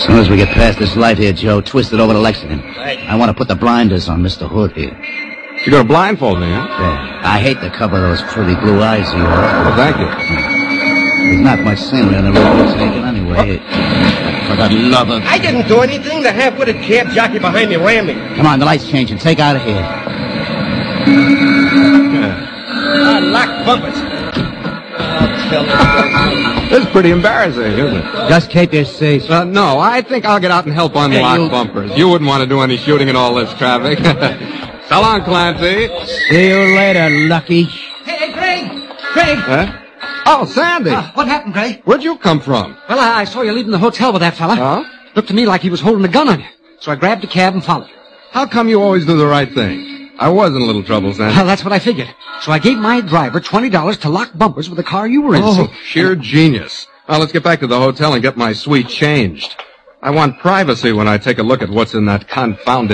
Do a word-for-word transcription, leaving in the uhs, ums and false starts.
As soon as we get past this light here, Joe, twist it over to Lexington. Right. I want to put the blinders on Mister Hood here. You're going to blindfold me, huh? Yeah. I hate the cover of those pretty blue eyes of yours. Well, thank you. There's not much scenery on the road we're taking anyway. For the love of... I didn't do anything. The half-witted cab jockey behind me ran me. Come on, the light's changing. Take out of here. Yeah. Ah, lock bumpers. I'll tell this. This is pretty embarrassing, isn't it? Just keep your seats. Uh, no, I think I'll get out and help unlock Hey, you- bumpers. You wouldn't want to do any shooting in all this traffic. So long, Clancy. See you later, Lucky. Hey, Greg! Greg! Huh? Oh, Sandy. Uh, what happened, Greg? Where'd you come from? Well, I, I saw you leaving the hotel with that fella. Huh? Looked to me like he was holding a gun on you. So I grabbed a cab and followed. How come you always do the right thing? I was in a little trouble, Sandy. Well, that's what I figured. So I gave my driver twenty dollars to lock bumpers with the car you were in. Oh, See? sheer genius. Now, let's get back to the hotel and get my suite changed. I want privacy when I take a look at what's in that confounded